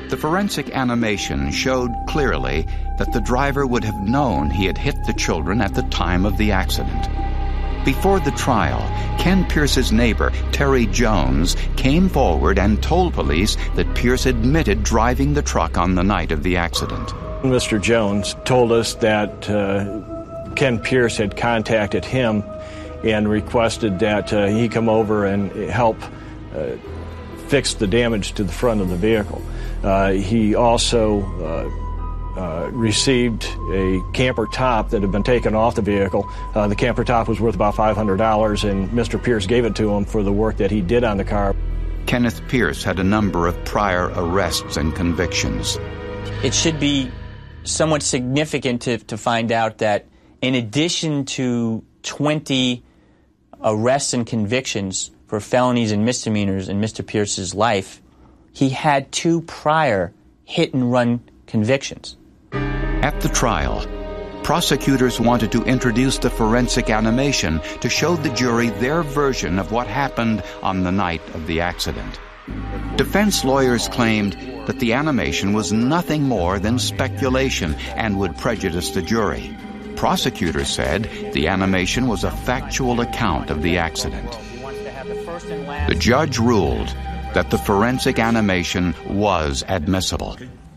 The forensic animation showed clearly that the driver would have known he had hit the children at the time of the accident. Before the trial, Ken Pierce's neighbor, Terry Jones, came forward and told police that Pierce admitted driving the truck on the night of the accident. Mr. Jones told us that Ken Pierce had contacted him and requested that he come over and help fix the damage to the front of the vehicle. He also received a camper top that had been taken off the vehicle. The camper top was worth about $500, and Mr. Pierce gave it to him for the work that he did on the car. Kenneth Pierce had a number of prior arrests and convictions. It should be somewhat significant to find out that in addition to 20 arrests and convictions for felonies and misdemeanors in Mr. Pierce's life, he had 2 prior hit-and-run convictions. At the trial, prosecutors wanted to introduce the forensic animation to show the jury their version of what happened on the night of the accident. Defense lawyers claimed that the animation was nothing more than speculation and would prejudice the jury. Prosecutors said the animation was a factual account of the accident. The judge ruled that the forensic animation was admissible.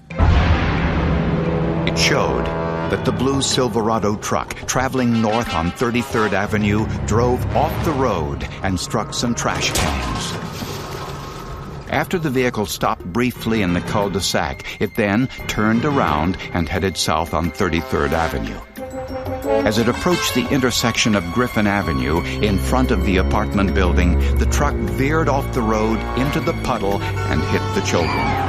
It showed that the blue Silverado truck traveling north on 33rd Avenue drove off the road and struck some trash cans. After the vehicle stopped briefly in the cul-de-sac, it then turned around and headed south on 33rd Avenue. As it approached the intersection of Griffin Avenue in front of the apartment building, the truck veered off the road into the puddle and hit the children.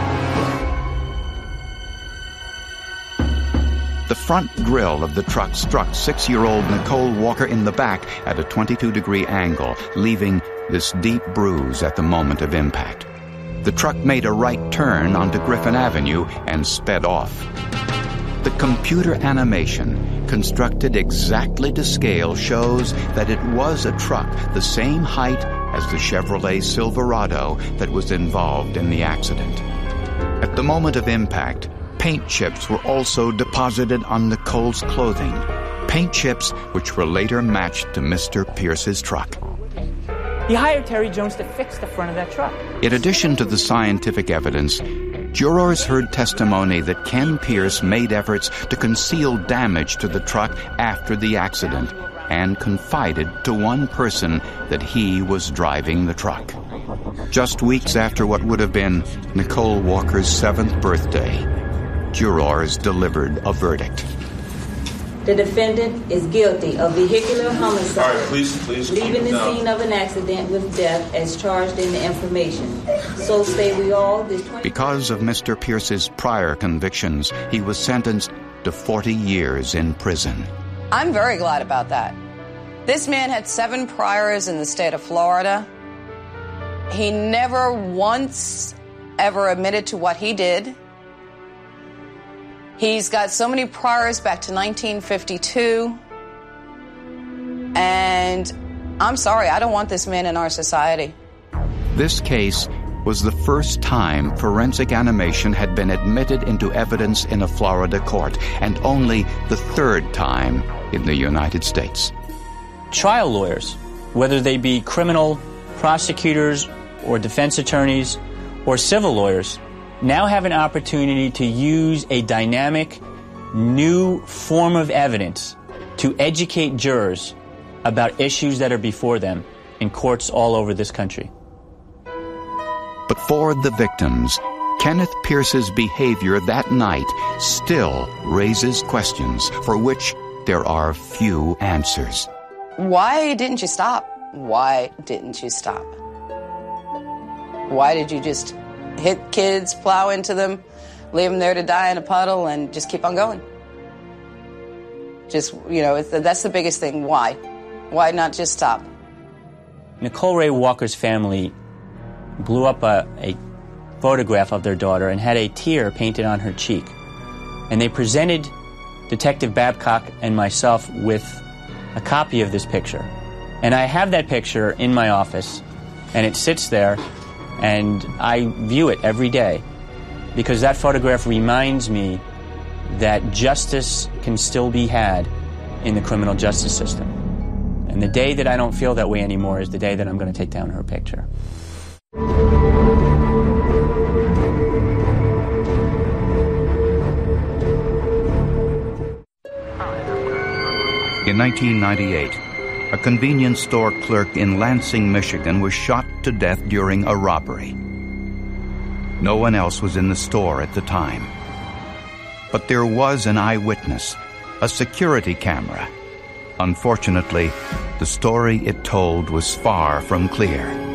The front grille of the truck struck 6-year-old Nicole Walker in the back at a 22-degree angle, leaving this deep bruise at the moment of impact. The truck made a right turn onto Griffin Avenue and sped off. The computer animation, constructed exactly to scale, shows that it was a truck the same height as the Chevrolet Silverado that was involved in the accident. At the moment of impact, paint chips were also deposited on Nicole's clothing, paint chips which were later matched to Mr. Pierce's truck. He hired Terry Jones to fix the front of that truck. In addition to the scientific evidence, jurors heard testimony that Ken Pierce made efforts to conceal damage to the truck after the accident and confided to one person that he was driving the truck. Just weeks after what would have been Nicole Walker's 7th birthday, jurors delivered a verdict. The defendant is guilty of vehicular homicide, all right, please leaving the scene of an accident with death as charged in the information. So say we all. Because of Mr. Pierce's prior convictions, he was sentenced to 40 years in prison. I'm very glad about that. This man had 7 priors in the state of Florida. He never once ever admitted to what he did. He's got so many priors back to 1952. And I'm sorry, I don't want this man in our society. This case was the first time forensic animation had been admitted into evidence in a Florida court, and only the 3rd time in the United States. Trial lawyers, whether they be criminal prosecutors or defense attorneys or civil lawyers, now have an opportunity to use a dynamic, new form of evidence to educate jurors about issues that are before them in courts all over this country. But for the victims, Kenneth Pierce's behavior that night still raises questions for which there are few answers. Why didn't you stop? Why didn't you stop? Why did you just hit kids, plow into them, leave them there to die in a puddle, and just keep on going? Just, that's the biggest thing. Why? Why not just stop? Nicole Ray Walker's family blew up a photograph of their daughter and had a tear painted on her cheek. And they presented Detective Babcock and myself with a copy of this picture. And I have that picture in my office, and it sits there, and I view it every day. because that photograph reminds me that justice can still be had in the criminal justice system. And the day that I don't feel that way anymore is the day that I'm going to take down her picture. In 1998, a convenience store clerk in Lansing, Michigan was shot to death during a robbery. No one else was in the store at the time. But there was an eyewitness, a security camera. Unfortunately, the story it told was far from clear.